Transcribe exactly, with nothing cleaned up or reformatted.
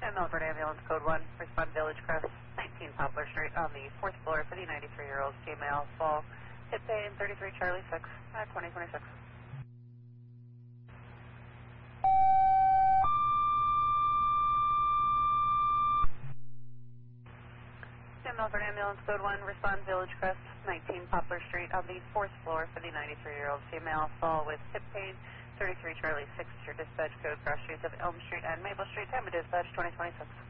San Milford Ambulance Code one, respond Village Crest, nineteen Poplar Street on the fourth floor for the ninety-three-year-old female fall, hip pain, thirty-three Charlie six, at twenty twenty-six. San Milford Ambulance Code one, respond Village Crest, nineteen Poplar Street on the fourth floor for the ninety-three-year-old female fall with hip pain, thirty-three Charlie six, your dispatch code, cross streets of Elm Street and Maple Street, time of dispatch twenty twenty-six.